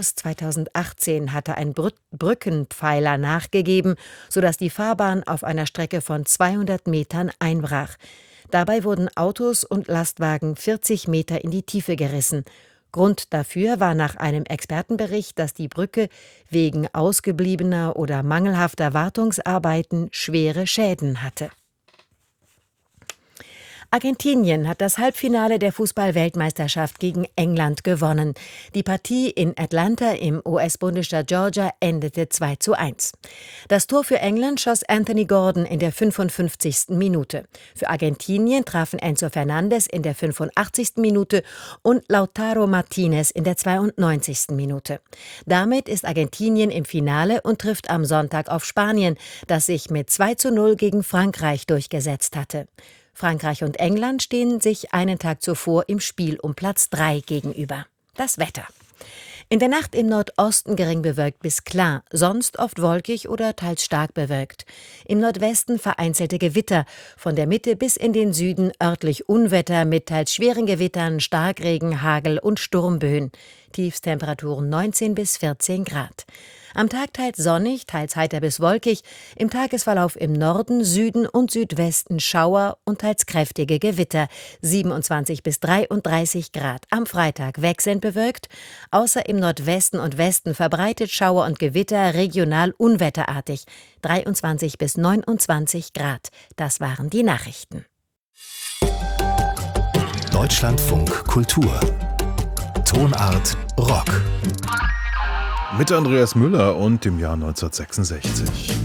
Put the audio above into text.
2018 hatte ein Brückenpfeiler nachgegeben, sodass die Fahrbahn auf einer Strecke von 200 Metern einbrach. Dabei wurden Autos und Lastwagen 40 Meter in die Tiefe gerissen. Grund dafür war nach einem Expertenbericht, dass die Brücke wegen ausgebliebener oder mangelhafter Wartungsarbeiten schwere Schäden hatte. Argentinien hat das Halbfinale der Fußball-Weltmeisterschaft gegen England gewonnen. Die Partie in Atlanta im US-Bundesstaat Georgia endete 2:1. Das Tor für England schoss Anthony Gordon in der 55. Minute. Für Argentinien trafen Enzo Fernandez in der 85. Minute und Lautaro Martinez in der 92. Minute. Damit ist Argentinien im Finale und trifft am Sonntag auf Spanien, das sich mit 2:0 gegen Frankreich durchgesetzt hatte. Frankreich und England stehen sich einen Tag zuvor im Spiel um Platz 3 gegenüber. Das Wetter. In der Nacht im Nordosten gering bewölkt bis klar, sonst oft wolkig oder teils stark bewölkt. Im Nordwesten vereinzelte Gewitter, von der Mitte bis in den Süden örtlich Unwetter mit teils schweren Gewittern, Starkregen, Hagel und Sturmböen. Tiefstemperaturen 19 bis 14 Grad. Am Tag teils sonnig, teils heiter bis wolkig, im Tagesverlauf im Norden, Süden und Südwesten Schauer und teils kräftige Gewitter, 27 bis 33 Grad. Am Freitag wechselnd bewölkt, außer im Nordwesten und Westen verbreitet Schauer und Gewitter, regional unwetterartig, 23 bis 29 Grad. Das waren die Nachrichten. Deutschlandfunk Kultur. Tonart Rock. Mit Andreas Müller und dem Jahr 1966.